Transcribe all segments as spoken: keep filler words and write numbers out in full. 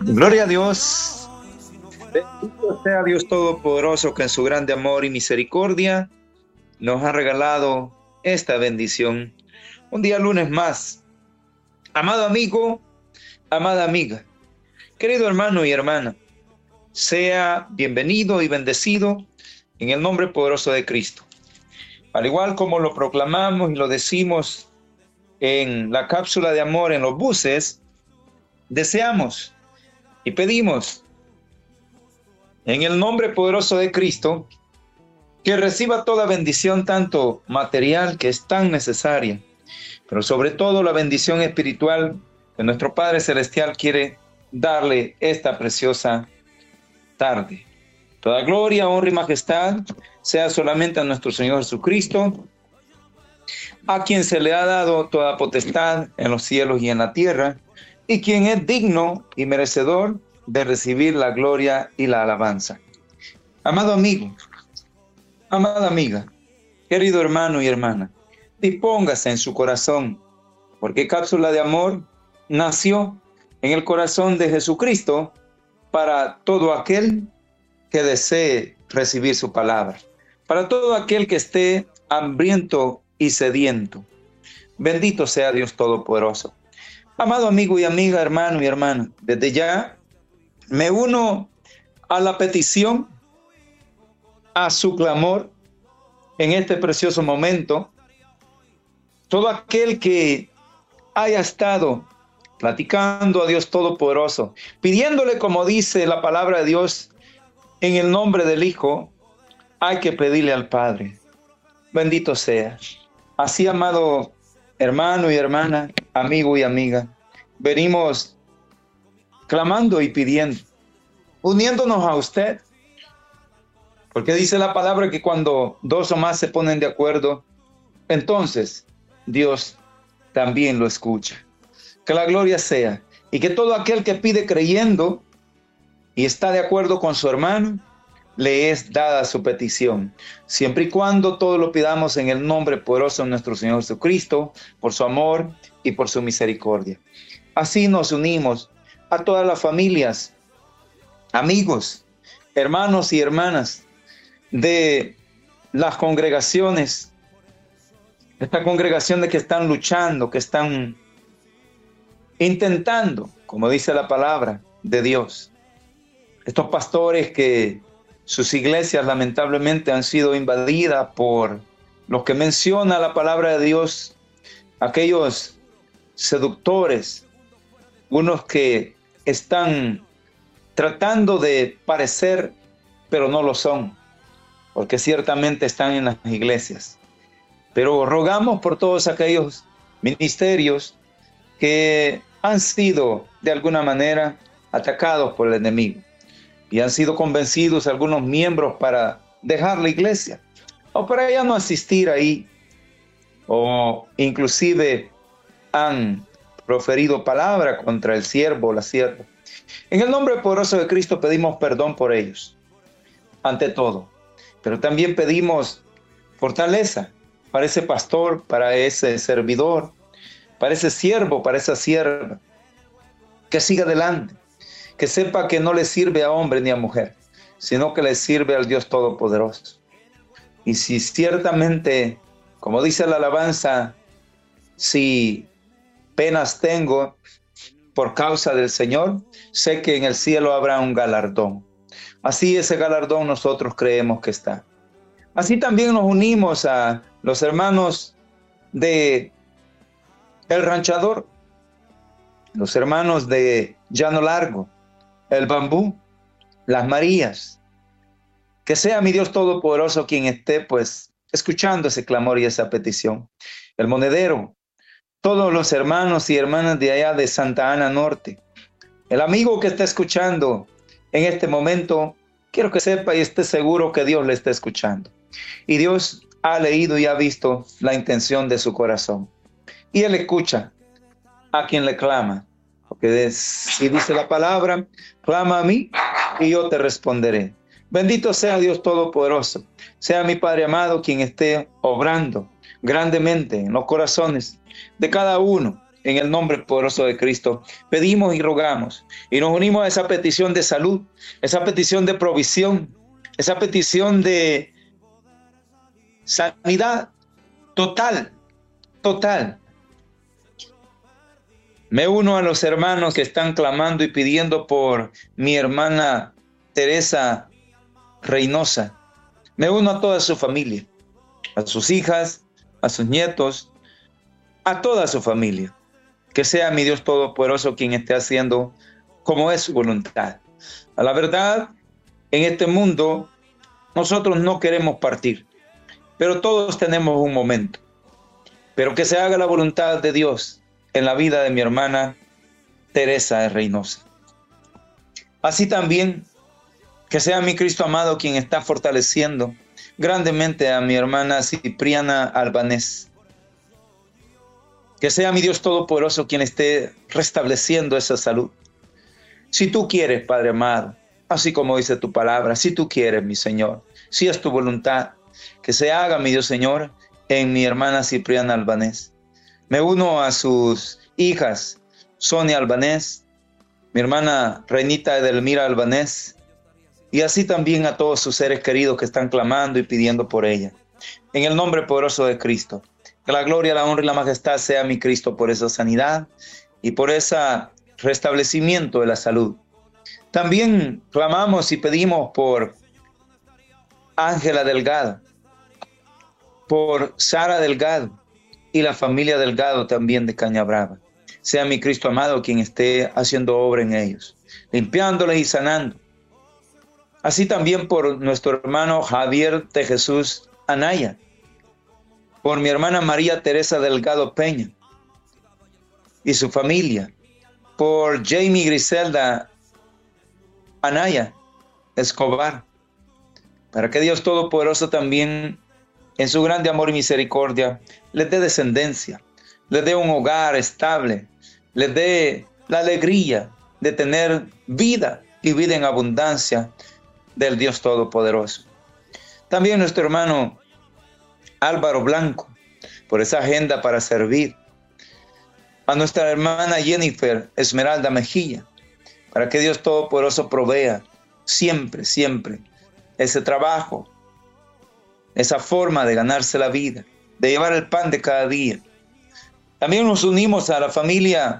Gloria a Dios. Bendito sea Dios Todopoderoso, que en su grande amor y misericordia nos ha regalado esta bendición. Un día lunes más. Amado amigo, amada amiga, querido hermano y hermana, sea bienvenido y bendecido en el nombre poderoso de Cristo. Al igual como lo proclamamos y lo decimos en la cápsula de amor en los buses, deseamos y pedimos en el nombre poderoso de Cristo que reciba toda bendición, tanto material, que es tan necesaria, pero sobre todo la bendición espiritual que nuestro Padre Celestial quiere darle esta preciosa tarde. Toda gloria, honra y majestad sea solamente a nuestro Señor Jesucristo, a quien se le ha dado toda potestad en los cielos y en la tierra, y quien es digno y merecedor de recibir la gloria y la alabanza. Amado amigo, amada amiga, querido hermano y hermana, dispóngase en su corazón, porque Cápsula de Amor nació en el corazón de Jesucristo para todo aquel que desee recibir su palabra, para todo aquel que esté hambriento y sediento. Bendito sea Dios Todopoderoso. Amado amigo y amiga, hermano y hermana, desde ya me uno a la petición, a su clamor en este precioso momento. Todo aquel que haya estado platicando a Dios Todopoderoso, pidiéndole, como dice la palabra de Dios, en el nombre del Hijo, hay que pedirle al Padre. Bendito sea. Así, amado hermano y hermana, amigo y amiga, venimos clamando y pidiendo, uniéndonos a usted, porque dice la palabra que cuando dos o más se ponen de acuerdo, entonces Dios también lo escucha. Que la gloria sea, y que todo aquel que pide creyendo y está de acuerdo con su hermano, le es dada su petición, siempre y cuando todo lo pidamos en el nombre poderoso de nuestro Señor Jesucristo, por su amor y por su misericordia. Así nos unimos a todas las familias, amigos, hermanos y hermanas de las congregaciones, estas congregaciones que están luchando, que están intentando, como dice la palabra de Dios, estos pastores que sus iglesias lamentablemente han sido invadidas por los que menciona la palabra de Dios, aquellos seductores, unos que están tratando de parecer, pero no lo son, porque ciertamente están en las iglesias. Pero rogamos por todos aquellos ministerios que han sido de alguna manera atacados por el enemigo y han sido convencidos algunos miembros para dejar la iglesia o para ya no asistir ahí, o inclusive han proferido palabra contra el siervo o la sierva. En el nombre poderoso de Cristo pedimos perdón por ellos, ante todo, pero también pedimos fortaleza para ese pastor, para ese servidor, para ese siervo, para esa sierva, que siga adelante, que sepa que no le sirve a hombre ni a mujer, sino que le sirve al Dios Todopoderoso. Y si ciertamente, como dice la alabanza, si penas tengo por causa del Señor, sé que en el cielo habrá un galardón. Así ese galardón nosotros creemos que está. Así también nos unimos a los hermanos de El Ranchador, los hermanos de Llano Largo, El Bambú, Las Marías. Que sea mi Dios Todopoderoso quien esté pues escuchando ese clamor y esa petición. El Monedero, todos los hermanos y hermanas de allá de Santa Ana Norte. El amigo que está escuchando en este momento, quiero que sepa y esté seguro que Dios le está escuchando. Y Dios ha leído y ha visto la intención de su corazón. Y Él escucha a quien le clama. Porque si dice la palabra, clama a mí y yo te responderé. Bendito sea Dios Todopoderoso. Sea mi Padre amado quien esté obrando grandemente en los corazones de cada uno, en el nombre poderoso de Cristo, pedimos y rogamos y nos unimos a esa petición de salud, esa petición de provisión, esa petición de sanidad total, total. Me uno a los hermanos que están clamando y pidiendo por mi hermana Teresa Reynosa. Me uno a toda su familia, a sus hijas, a sus nietos, a toda su familia. Que sea mi Dios Todopoderoso quien esté haciendo como es su voluntad. A la verdad, en este mundo, nosotros no queremos partir, pero todos tenemos un momento. Pero que se haga la voluntad de Dios en la vida de mi hermana Teresa Reynosa. Así también, que sea mi Cristo amado quien está fortaleciendo grandemente a mi hermana Cipriana Albanés. Que sea mi Dios Todopoderoso quien esté restableciendo esa salud. Si tú quieres, Padre amado, así como dice tu palabra, si tú quieres, mi Señor, si es tu voluntad, que se haga, mi Dios Señor, en mi hermana Cipriana Albanés. Me uno a sus hijas, Sonia Albanés, mi hermana Reinita Edelmira Albanés, y así también a todos sus seres queridos que están clamando y pidiendo por ella. En el nombre poderoso de Cristo. Que la gloria, la honra y la majestad sea mi Cristo por esa sanidad y por ese restablecimiento de la salud. También clamamos y pedimos por Ángela Delgado, por Sara Delgado y la familia Delgado también de Cañabrava. Sea mi Cristo amado quien esté haciendo obra en ellos, limpiándoles y sanando. Así también por nuestro hermano Javier de Jesús Anaya, por mi hermana María Teresa Delgado Peña y su familia, por Jamie Griselda Anaya Escobar, para que Dios Todopoderoso también, en su grande amor y misericordia, les dé descendencia, les dé un hogar estable, les dé la alegría de tener vida y vida en abundancia del Dios Todopoderoso. También nuestro hermano Álvaro Blanco, por esa agenda para servir. A nuestra hermana Jennifer Esmeralda Mejía, para que Dios Todopoderoso provea siempre, siempre ese trabajo, esa forma de ganarse la vida, de llevar el pan de cada día. También nos unimos a la familia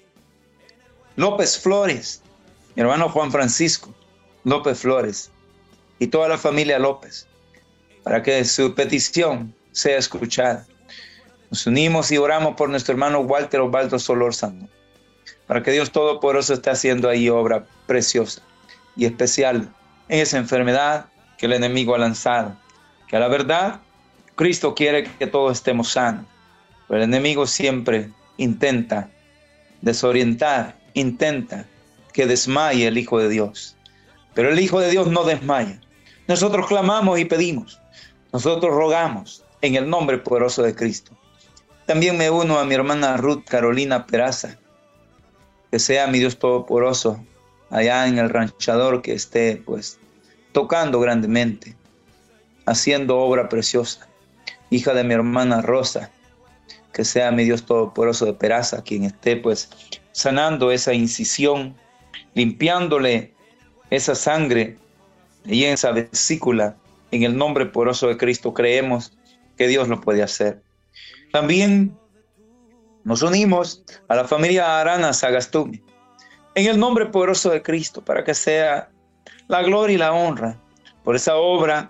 López Flores, mi hermano Juan Francisco López Flores y toda la familia López, para que su petición sea escuchada. Nos unimos y oramos por nuestro hermano Walter Osvaldo Solórzano, para que Dios Todopoderoso esté haciendo ahí obra preciosa y especial en esa enfermedad que el enemigo ha lanzado. Que a la verdad, Cristo quiere que todos estemos sanos, pero el enemigo siempre intenta desorientar, intenta que desmaye el Hijo de Dios. Pero el Hijo de Dios no desmaya. Nosotros clamamos y pedimos. Nosotros rogamos en el nombre poderoso de Cristo. También me uno a mi hermana Ruth Carolina Peraza. Que sea mi Dios Todopoderoso allá en el ranchador que esté pues tocando grandemente, haciendo obra preciosa. Hija de mi hermana Rosa, que sea mi Dios Todopoderoso de Peraza quien esté pues sanando esa incisión, limpiándole esa sangre y en esa vesícula. En el nombre poderoso de Cristo creemos que Dios lo puede hacer. También nos unimos a la familia Arana Sagastume. En el nombre poderoso de Cristo, para que sea la gloria y la honra por esa obra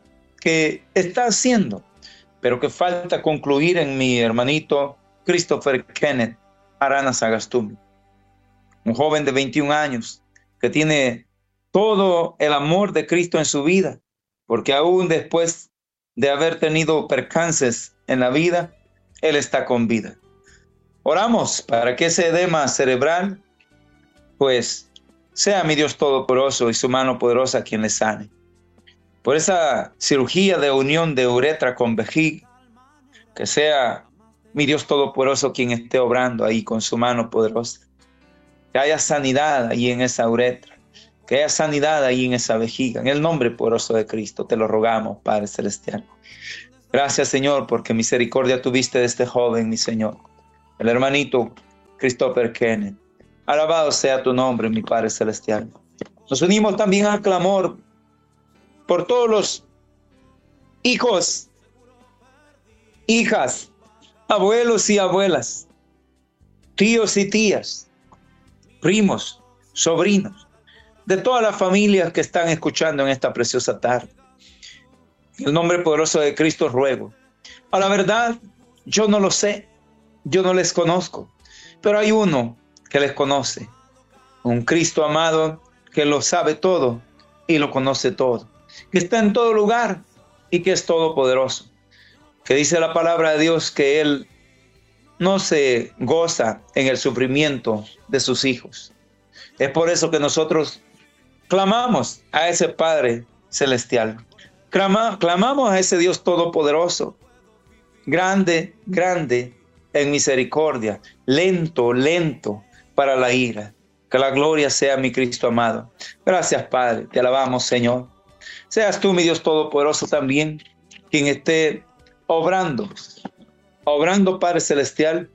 que está haciendo, pero que falta concluir en mi hermanito Christopher Kenneth Arana Sagastume. Un joven de veintiún años que tiene todo el amor de Cristo en su vida, porque aún después de haber tenido percances en la vida, Él está con vida. Oramos para que ese edema cerebral, pues, sea mi Dios Todopoderoso y su mano poderosa quien le sane. Por esa cirugía de unión de uretra con vejiga, que sea mi Dios Todopoderoso quien esté obrando ahí con su mano poderosa. Que haya sanidad ahí en esa uretra, que haya sanidad ahí en esa vejiga. En el nombre poderoso de Cristo te lo rogamos, Padre Celestial. Gracias, Señor, porque misericordia tuviste de este joven, mi Señor. El hermanito Christopher Kenneth. Alabado sea tu nombre, mi Padre Celestial. Nos unimos también al clamor por todos los hijos, hijas, abuelos y abuelas, tíos y tías, primos, sobrinos, de todas las familias que están escuchando en esta preciosa tarde. En el nombre poderoso de Cristo ruego. A la verdad, yo no lo sé, yo no les conozco, pero hay uno que les conoce, un Cristo amado que lo sabe todo y lo conoce todo, que está en todo lugar y que es todopoderoso, que dice la palabra de Dios que Él no se goza en el sufrimiento de sus hijos. Es por eso que nosotros clamamos a ese Padre Celestial, Clama, clamamos a ese Dios todopoderoso, grande, grande en misericordia, lento, lento para la ira. Que la gloria sea mi Cristo amado. Gracias, Padre, te alabamos, Señor. Seas tú, mi Dios todopoderoso, también quien esté obrando, obrando, Padre Celestial,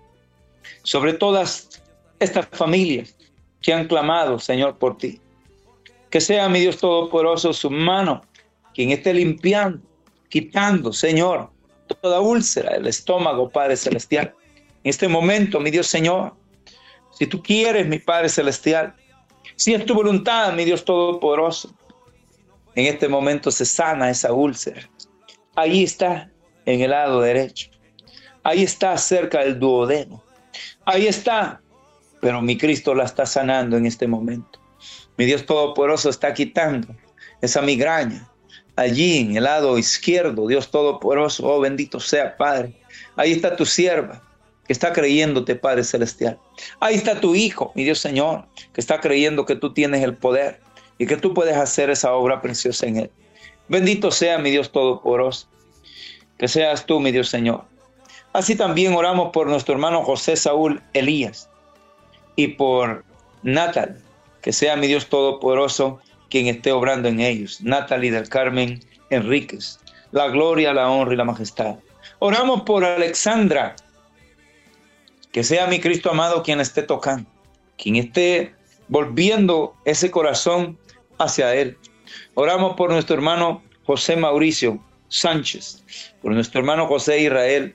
sobre todas estas familias que han clamado, Señor, por ti. Que sea, mi Dios todopoderoso, su mano quien esté limpiando, quitando, Señor, toda úlcera del estómago, Padre Celestial. En este momento, mi Dios Señor, si tú quieres, mi Padre Celestial, si es tu voluntad, mi Dios Todopoderoso, en este momento se sana esa úlcera. Ahí está, en el lado derecho. Ahí está, cerca del duodeno. Ahí está, pero mi Cristo la está sanando en este momento. Mi Dios Todopoderoso está quitando esa migraña. Allí en el lado izquierdo, Dios Todopoderoso, oh bendito sea, Padre. Ahí está tu sierva, que está creyéndote, Padre Celestial. Ahí está tu Hijo, mi Dios Señor, que está creyendo que tú tienes el poder y que tú puedes hacer esa obra preciosa en él. Bendito sea, mi Dios Todopoderoso, que seas tú, mi Dios Señor. Así también oramos por nuestro hermano José Saúl Elías y por Natal, que sea, mi Dios Todopoderoso, quien esté obrando en ellos. Natalie del Carmen Enríquez, la gloria, la honra y la majestad. Oramos por Alexandra, que sea mi Cristo amado quien esté tocando, quien esté volviendo ese corazón hacia Él. Oramos por nuestro hermano José Mauricio Sánchez, por nuestro hermano José Israel,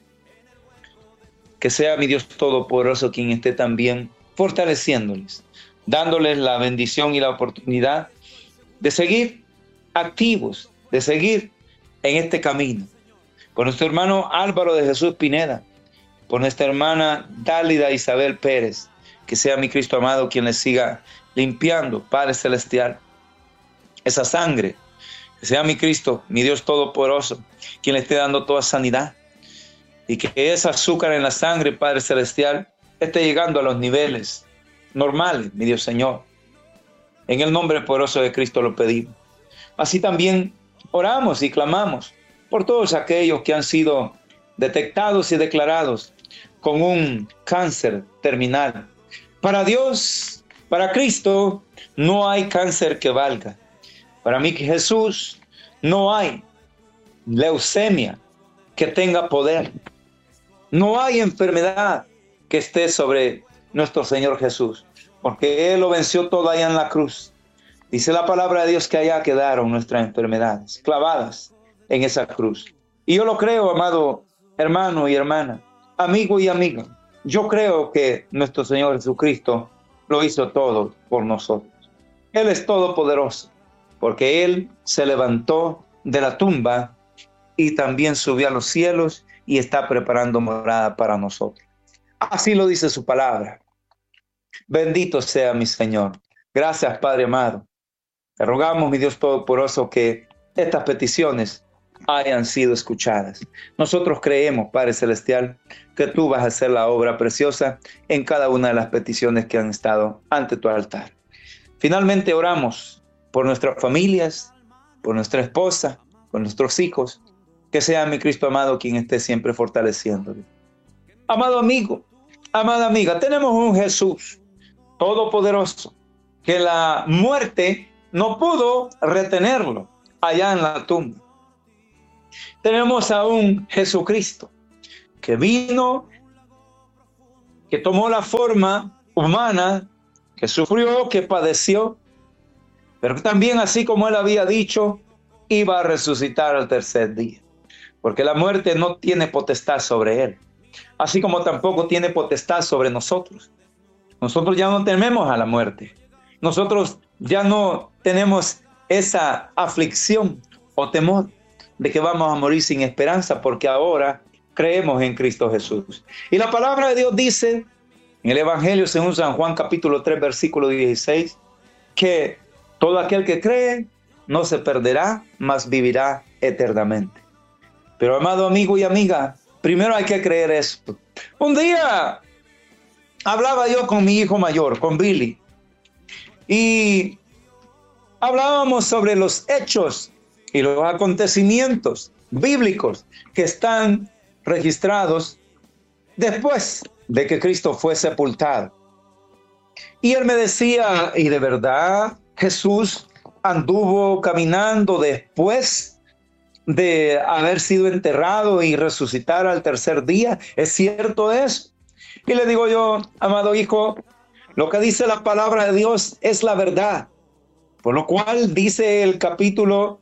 que sea mi Dios Todopoderoso quien esté también fortaleciéndoles, dándoles la bendición y la oportunidad de seguir activos, de seguir en este camino. Por nuestro hermano Álvaro de Jesús Pineda, por nuestra hermana Dálida Isabel Pérez, que sea mi Cristo amado quien les siga limpiando, Padre Celestial, esa sangre, que sea mi Cristo, mi Dios Todopoderoso, quien le esté dando toda sanidad, y que ese azúcar en la sangre, Padre Celestial, esté llegando a los niveles normales, mi Dios Señor. En el nombre poderoso de Cristo lo pedimos. Así también oramos y clamamos por todos aquellos que han sido detectados y declarados con un cáncer terminal. Para Dios, para Cristo, no hay cáncer que valga. Para mí, Jesús, no hay leucemia que tenga poder. No hay enfermedad que esté sobre nuestro Señor Jesús, porque Él lo venció todo allá en la cruz. Dice la palabra de Dios que allá quedaron nuestras enfermedades, clavadas en esa cruz. Y yo lo creo, amado hermano y hermana, amigo y amiga. Yo creo que nuestro Señor Jesucristo lo hizo todo por nosotros. Él es todopoderoso, porque Él se levantó de la tumba y también subió a los cielos y está preparando morada para nosotros. Así lo dice su palabra. Bendito sea mi Señor. Gracias, Padre amado. Te rogamos, mi Dios Todopoderoso, que estas peticiones hayan sido escuchadas. Nosotros creemos, Padre Celestial, que tú vas a hacer la obra preciosa en cada una de las peticiones que han estado ante tu altar. Finalmente oramos por nuestras familias, por nuestra esposa, por nuestros hijos, que sea mi Cristo amado quien esté siempre fortaleciéndole. Amado amigo, amada amiga, tenemos un Jesús todopoderoso, que la muerte no pudo retenerlo allá en la tumba. Tenemos a un Jesucristo que vino, que tomó la forma humana, que sufrió, que padeció, pero también, así como él había dicho, iba a resucitar al tercer día, porque la muerte no tiene potestad sobre él, así como tampoco tiene potestad sobre nosotros. Nosotros ya no tememos a la muerte. Nosotros ya no tenemos esa aflicción o temor de que vamos a morir sin esperanza, porque ahora creemos en Cristo Jesús. Y la palabra de Dios dice en el Evangelio según San Juan capítulo tres versículo dieciséis que todo aquel que cree no se perderá, mas vivirá eternamente. Pero amado amigo y amiga, primero hay que creer esto. Un día hablaba yo con mi hijo mayor, con Billy, y hablábamos sobre los hechos y los acontecimientos bíblicos que están registrados después de que Cristo fue sepultado. Y él me decía, ¿y de verdad Jesús anduvo caminando después de haber sido enterrado y resucitar al tercer día? ¿Es cierto eso? Y le digo yo, amado hijo, lo que dice la palabra de Dios es la verdad. Por lo cual dice el capítulo,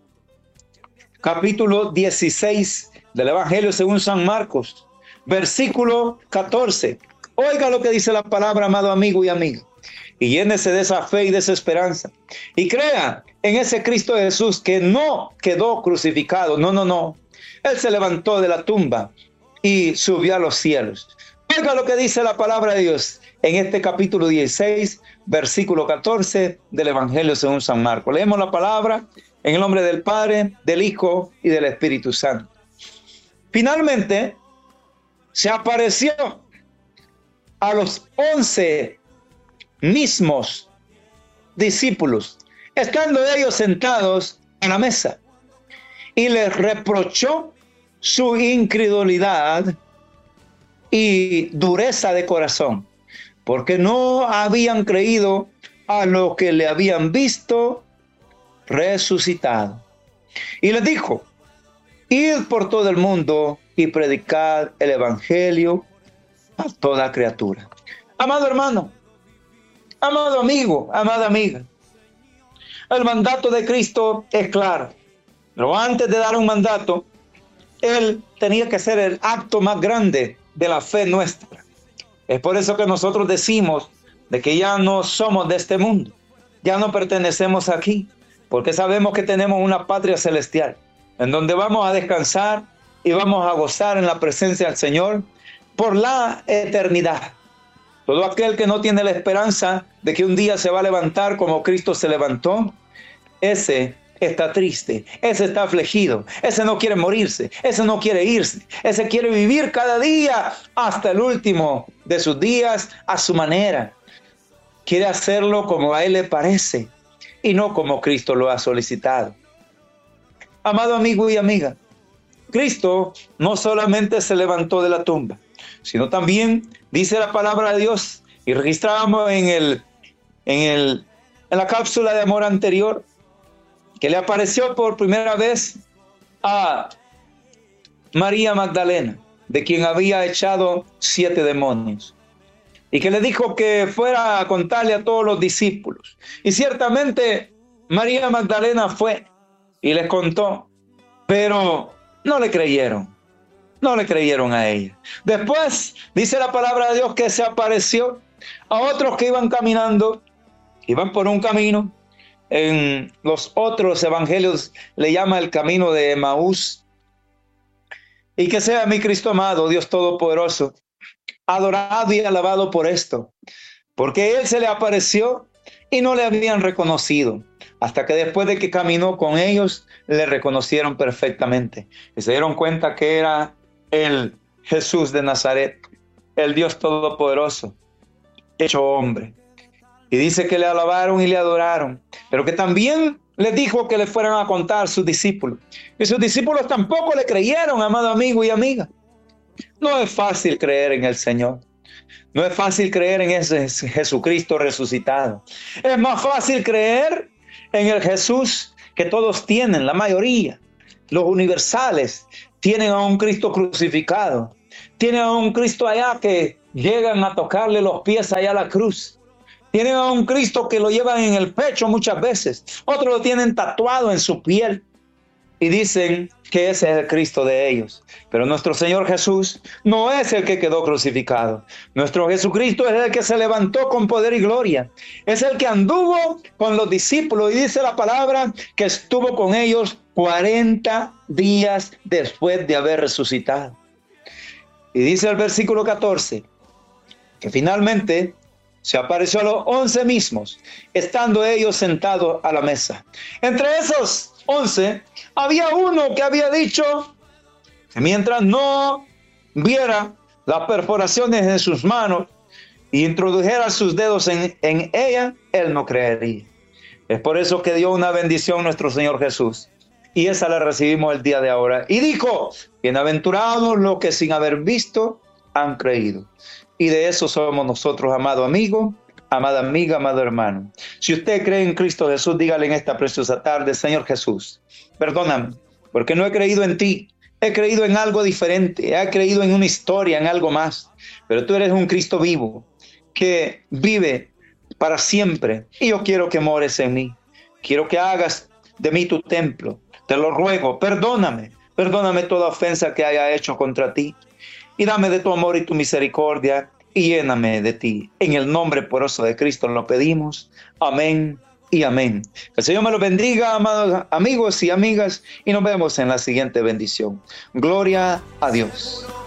capítulo dieciséis del Evangelio según San Marcos, versículo catorce. Oiga lo que dice la palabra, amado amigo y amiga. Y llénese de esa fe y de esa esperanza. Y crea en ese Cristo Jesús que no quedó crucificado. No, no, no. Él se levantó de la tumba y subió a los cielos. Oiga lo que dice la palabra de Dios en este capítulo dieciséis, versículo catorce del Evangelio según San Marcos. Leemos la palabra en el nombre del Padre, del Hijo y del Espíritu Santo. Finalmente, se apareció a los once mismos discípulos, estando ellos sentados a la mesa, y les reprochó su incredulidad y dureza de corazón, porque no habían creído a lo que le habían visto resucitado. Y les dijo, id por todo el mundo y predicad el evangelio a toda criatura. Amado hermano, amado amigo, amada amiga, el mandato de Cristo es claro, pero antes de dar un mandato, Él tenía que ser el acto más grande de la fe nuestra. Es por eso que nosotros decimos de que ya no somos de este mundo, ya no pertenecemos aquí, porque sabemos que tenemos una patria celestial, en donde vamos a descansar y vamos a gozar en la presencia del Señor por la eternidad. Todo aquel que no tiene la esperanza de que un día se va a levantar como Cristo se levantó, ese está triste, ese está afligido, ese no quiere morirse, ese no quiere irse, ese quiere vivir cada día hasta el último de sus días a su manera. Quiere hacerlo como a él le parece y no como Cristo lo ha solicitado. Amado amigo y amiga, Cristo no solamente se levantó de la tumba, sino también dice la palabra de Dios, y registrábamos en, el, en, el, en la cápsula de amor anterior, que le apareció por primera vez a María Magdalena, de quien había echado siete demonios, y que le dijo que fuera a contarle a todos los discípulos. Y ciertamente María Magdalena fue y les contó, pero no le creyeron, no le creyeron a ella. Después dice la palabra de Dios que se apareció a otros que iban caminando, iban por un camino. En los otros evangelios le llama el camino de Emaús. Y que sea mi Cristo amado, Dios Todopoderoso, adorado y alabado por esto, porque Él se le apareció y no le habían reconocido, hasta que después de que caminó con ellos, le reconocieron perfectamente y se dieron cuenta que era el Jesús de Nazaret, el Dios Todopoderoso, hecho hombre. Y dice que le alabaron y le adoraron, pero que también les dijo que le fueran a contar a sus discípulos. Y sus discípulos tampoco le creyeron, amado amigo y amiga. No es fácil creer en el Señor. No es fácil creer en ese Jesucristo resucitado. Es más fácil creer en el Jesús que todos tienen, la mayoría. Los universales tienen a un Cristo crucificado. Tienen a un Cristo allá que llegan a tocarle los pies allá a la cruz. Tienen a un Cristo que lo llevan en el pecho muchas veces. Otros lo tienen tatuado en su piel. Y dicen que ese es el Cristo de ellos. Pero nuestro Señor Jesús no es el que quedó crucificado. Nuestro Jesucristo es el que se levantó con poder y gloria. Es el que anduvo con los discípulos. Y dice la palabra que estuvo con ellos cuarenta días después de haber resucitado. Y dice el versículo catorce que finalmente se apareció a los once mismos, estando ellos sentados a la mesa. Entre esos once, había uno que había dicho que mientras no viera las perforaciones en sus manos y introdujera sus dedos en, en ella, él no creería. Es por eso que dio una bendición nuestro Señor Jesús. Y esa la recibimos el día de ahora. Y dijo, bienaventurados los que sin haber visto han creído. Y de eso somos nosotros, amado amigo, amada amiga, amado hermano. Si usted cree en Cristo Jesús, dígale en esta preciosa tarde, Señor Jesús, perdóname, porque no he creído en ti. He creído en algo diferente, he creído en una historia, en algo más. Pero tú eres un Cristo vivo, que vive para siempre. Y yo quiero que mores en mí. Quiero que hagas de mí tu templo. Te lo ruego, perdóname. Perdóname toda ofensa que haya hecho contra ti. Y dame de tu amor y tu misericordia y lléname de ti. En el nombre poderoso de Cristo lo pedimos. Amén y amén. Que el Señor me lo bendiga, amados amigos y amigas, y nos vemos en la siguiente bendición. Gloria a Dios.